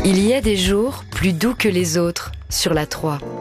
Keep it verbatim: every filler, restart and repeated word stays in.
Il y a des jours plus doux que les autres sur la Troie.